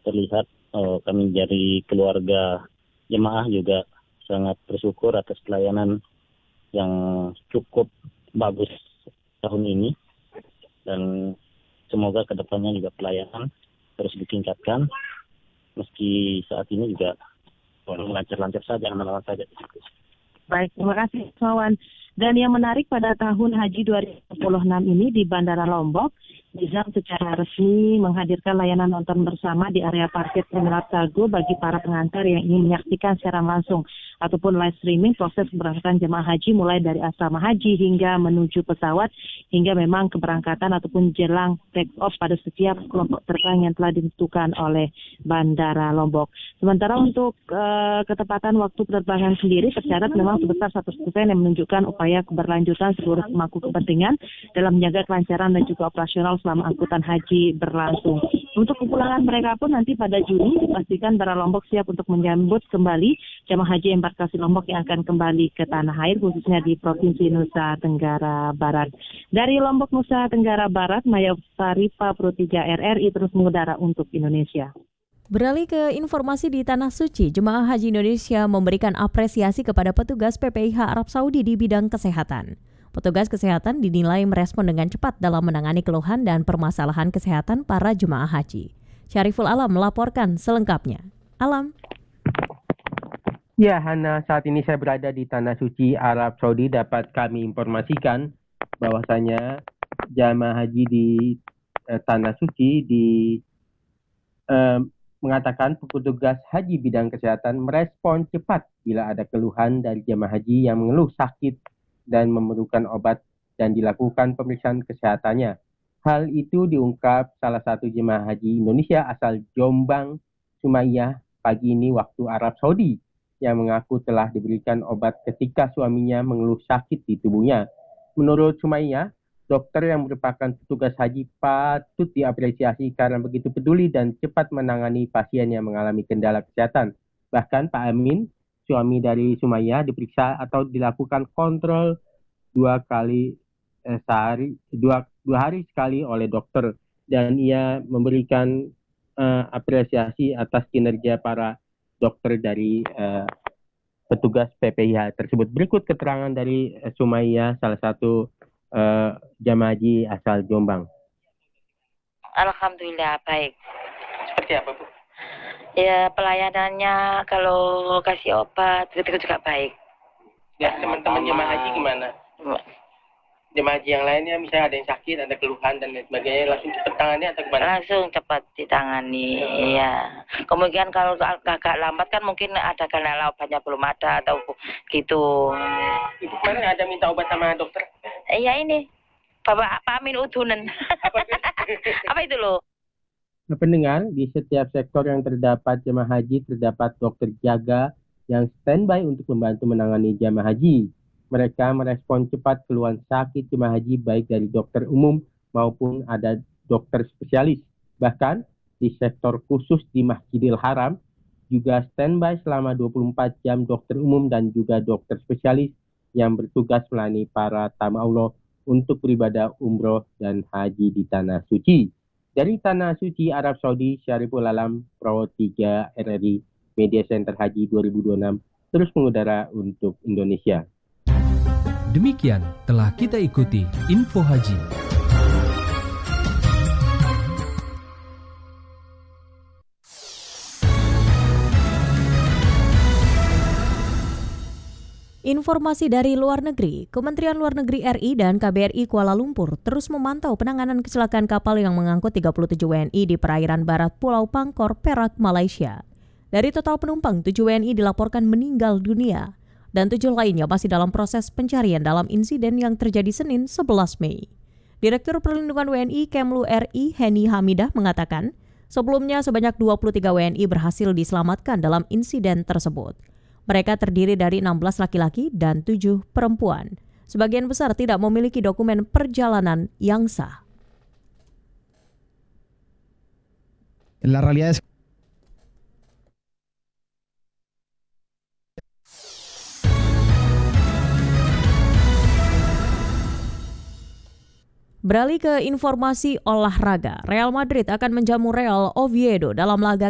terlihat kami dari keluarga jemaah juga sangat bersyukur atas pelayanan yang cukup bagus tahun ini, dan semoga kedepannya juga pelayanan terus ditingkatkan, meski saat ini juga lancar-lancar saja, aman-aman saja. Baik, terima kasih Wawan. Dan yang menarik pada tahun Haji 2026 ini di Bandara Lombok, Nizam secara resmi menghadirkan layanan nonton bersama di area parkir Terminal Sagu bagi para pengantar yang ingin menyaksikan secara langsung ataupun live streaming proses keberangkatan jemaah haji mulai dari asrama haji hingga menuju pesawat hingga memang keberangkatan ataupun jelang take off pada setiap kelompok terbang yang telah ditentukan oleh Bandara Lombok. Sementara untuk ketepatan waktu penerbangan sendiri tercatat memang sebesar 100% yang menunjukkan upaya keberlanjutan seluruh pemangku kepentingan dalam menjaga kelancaran dan juga operasional selama angkutan haji berlangsung. Untuk kepulangan mereka pun nanti pada Juni dipastikan Bandara Lombok siap untuk menyambut kembali jemaah haji embarkasi Lombok yang akan kembali ke tanah air khususnya di Provinsi Nusa Tenggara Barat. Dari Lombok, Nusa Tenggara Barat, Maya Sarifa Pro 3 RRI terus mengudara untuk Indonesia. Beralih ke informasi di Tanah Suci, Jemaah Haji Indonesia memberikan apresiasi kepada petugas PPIH Arab Saudi di bidang kesehatan. Petugas kesehatan dinilai merespon dengan cepat dalam menangani keluhan dan permasalahan kesehatan para jemaah haji. Syariful Alam melaporkan selengkapnya. Alam. Ya, Hana, saat ini saya berada di Tanah Suci Arab Saudi. Dapat kami informasikan bahwasanya jemaah haji di Tanah Suci mengatakan petugas haji bidang kesehatan merespon cepat bila ada keluhan dari jemaah haji yang mengeluh sakit dan memerlukan obat dan dilakukan pemeriksaan kesehatannya. Hal itu diungkap salah satu jemaah haji Indonesia asal Jombang, Sumaiyah, pagi ini waktu Arab Saudi, yang mengaku telah diberikan obat ketika suaminya mengeluh sakit di tubuhnya. Menurut Sumaiyah, dokter yang merupakan petugas haji patut diapresiasi karena begitu peduli dan cepat menangani pasien yang mengalami kendala kesehatan. Bahkan Pak Amin, suami dari Sumaiyah, diperiksa atau dilakukan kontrol dua hari sekali oleh dokter, dan ia memberikan apresiasi atas kinerja para dokter dari petugas PPIH tersebut. Berikut keterangan dari Sumaiyah, salah satu jamaah haji asal Jombang. Alhamdulillah baik. Seperti apa, Bu? Ya, pelayanannya kalau kasih obat itu juga baik. Ya, teman-teman jemaah haji gimana? Jemaah haji yang lainnya misalnya ada yang sakit, ada keluhan dan lain sebagainya, langsung cepat tangani atau gimana? Langsung cepat ditangani, ya. Kemudian kalau agak lambat kan mungkin ada karena obatnya belum ada atau gitu. Ibu kemarin ada minta obat sama dokter? Iya ini, Bapak Amin Udunen. Apa itu loh? Pendengar, di setiap sektor yang terdapat jemaah haji terdapat dokter jaga yang standby untuk membantu menangani jemaah haji. Mereka merespon cepat keluhan sakit jemaah haji baik dari dokter umum maupun ada dokter spesialis. Bahkan di sektor khusus di Masjidil Haram juga standby selama 24 jam dokter umum dan juga dokter spesialis yang bertugas melayani para tamu Allah untuk beribadah umroh dan haji di Tanah Suci. Dari Tanah Suci Arab Saudi, Syariful Alam, Pro 3 RRI, Media Center Haji 2026, terus mengudara untuk Indonesia. Demikian telah kita ikuti Info Haji. Informasi dari luar negeri, Kementerian Luar Negeri RI dan KBRI Kuala Lumpur terus memantau penanganan kecelakaan kapal yang mengangkut 37 WNI di perairan barat Pulau Pangkor, Perak, Malaysia. Dari total penumpang, 7 WNI dilaporkan meninggal dunia dan 7 lainnya masih dalam proses pencarian dalam insiden yang terjadi Senin 11 Mei. Direktur Perlindungan WNI Kemlu RI Heni Hamidah mengatakan, sebelumnya sebanyak 23 WNI berhasil diselamatkan dalam insiden tersebut. Mereka terdiri dari 16 laki-laki dan 7 perempuan. Sebagian besar tidak memiliki dokumen perjalanan yang sah. La realidad es Beralih ke informasi olahraga, Real Madrid akan menjamu Real Oviedo dalam laga